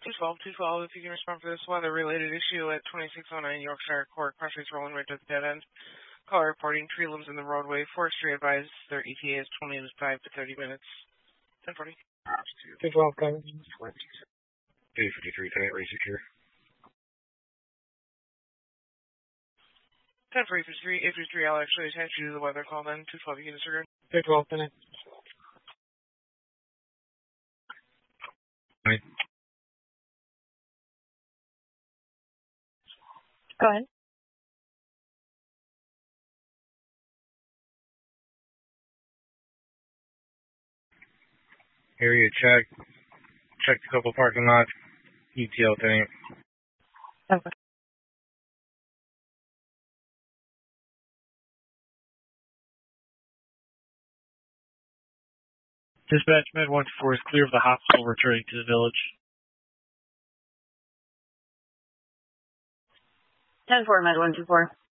212, if you can respond for this weather-related issue at 2609 Yorkshire Court. Crossways rolling right to the dead end. Caller reporting tree limbs in the roadway. Forestry advised their ETA is 25 to 30 minutes. 1040. 212, coming. 253, Tenant Ray Secure. 1043, 853, I'll actually attach you to the weather call then. 212, you can disregard. 212, Tenant. Right. Go ahead. Area check. Checked a couple parking lots. ETL tank. Okay. Dispatch Med 124 is clear of the hospital, returning to the village. 10-4, Med 124.